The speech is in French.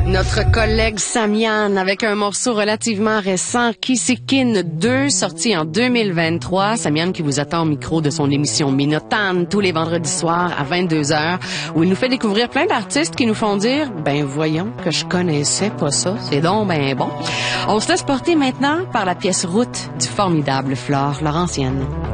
Notre collègue Samian avec un morceau relativement récent, Kissikin 2, sorti en 2023. Samian qui vous attend au micro de son émission Minotane tous les vendredis soirs à 22h, où il nous fait découvrir plein d'artistes qui nous font dire, ben voyons que je connaissais pas ça, c'est donc ben bon. On se laisse porter maintenant par la pièce Route du formidable Flore Laurentienne.